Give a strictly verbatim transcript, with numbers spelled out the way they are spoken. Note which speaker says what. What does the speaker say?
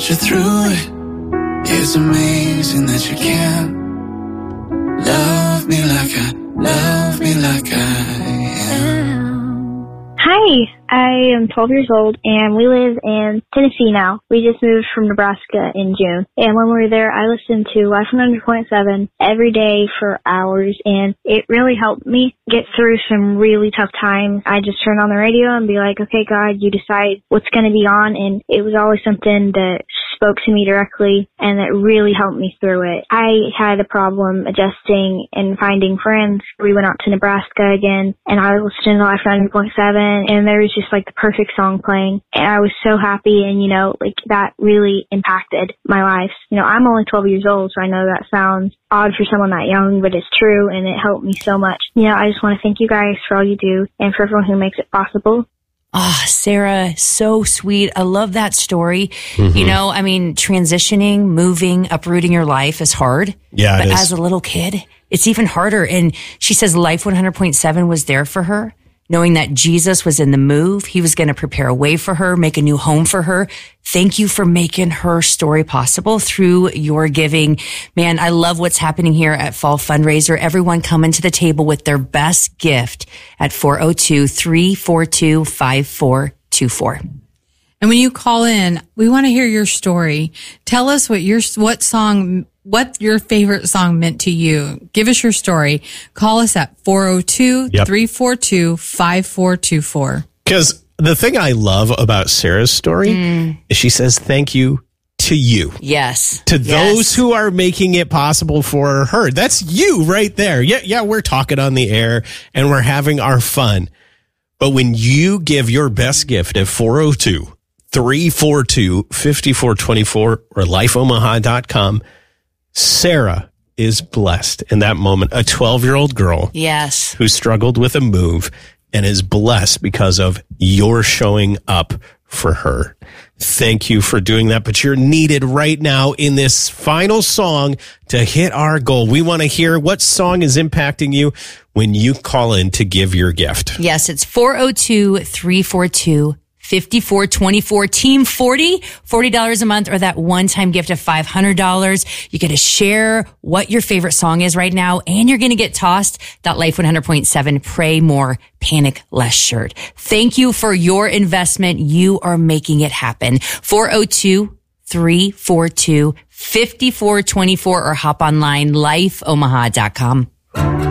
Speaker 1: get you through it. It's amazing that you can love me like I, love me like I am.
Speaker 2: Hi, I am twelve years old and we live in Tennessee now. We just moved from Nebraska in June. And when we were there, I listened to Life one hundred point seven every day for hours, and it really helped me get through some really tough times. I just turn on the radio and be like, okay, God, you decide what's going to be on. And it was always something that spoke to me directly, and that really helped me through it. I had a problem adjusting and finding friends. We went out to Nebraska again, and I listened to Life one hundred point seven, and there was just like the perfect song playing, and I was so happy, and you know, like that really impacted my life. You know, I'm only twelve years old, so I know that sounds odd for someone that young, but it's true, and it helped me so much. You know, I just want to thank you guys for all you do, and for everyone who makes it possible.
Speaker 3: Ah, oh, Sarah, so sweet. I love that story. Mm-hmm. You know, I mean, transitioning, moving, uprooting your life is hard.
Speaker 4: Yeah,
Speaker 3: but
Speaker 4: it is.
Speaker 3: As a little kid, it's even harder. And she says Life one hundred point seven was there for her, knowing that Jesus was in the move. He was going to prepare a way for her, make a new home for her. Thank you for making her story possible through your giving. Man, I love what's happening here at Fall Fundraiser. Everyone coming to the table with their best gift at four oh two, three four two, five four two four.
Speaker 5: And when you call in, we want to hear your story. Tell us what your, what song, what your favorite song meant to you. Give us your story. Call us at four oh two, three four two, five four two four.
Speaker 4: Because the thing I love about Sarah's story mm. is she says thank you to you.
Speaker 3: Yes.
Speaker 4: To
Speaker 3: yes.
Speaker 4: those who are making it possible for her. That's you right there. Yeah, yeah, we're talking on the air and we're having our fun. But when you give your best gift at four oh two, three four two, five four two four or life omaha dot com, Sarah is blessed in that moment. A twelve-year-old girl
Speaker 3: yes.
Speaker 4: who struggled with a move and is blessed because of your showing up for her. Thank you for doing that. But you're needed right now in this final song to hit our goal. We want to hear what song is impacting you when you call in to give your gift.
Speaker 3: Yes, it's four oh two, three four two, five four two four. Team forty, forty dollars a month, or that one-time gift of five hundred dollars. You get to share what your favorite song is right now, and you're going to get tossed that Life one hundred point seven Pray More, Panic Less shirt. Thank you for your investment. You are making it happen. four oh two, three four two, five four two four or hop online, life omaha dot com.